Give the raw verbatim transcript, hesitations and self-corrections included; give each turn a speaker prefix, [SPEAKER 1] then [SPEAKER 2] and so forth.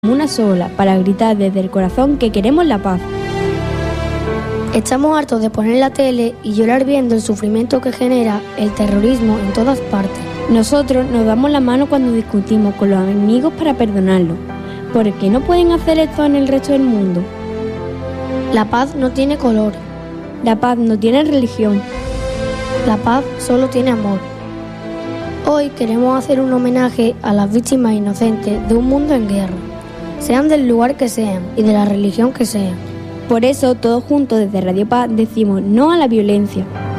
[SPEAKER 1] una sola para gritar desde el corazón que queremos la paz.
[SPEAKER 2] Estamos hartos de poner la tele y llorar viendo el sufrimiento que genera el terrorismo en todas partes.
[SPEAKER 1] Nosotros nos damos la mano cuando discutimos con los amigos para perdonarlos. ¿Por qué no pueden hacer esto en el resto del mundo?
[SPEAKER 2] La paz no tiene color.
[SPEAKER 1] La paz no tiene religión.
[SPEAKER 2] La paz solo tiene amor. Hoy queremos hacer un homenaje a las víctimas inocentes de un mundo en guerra, sean del lugar que sean y de la religión que sean.
[SPEAKER 1] Por eso, todos juntos desde Radio Paz decimos no a la violencia.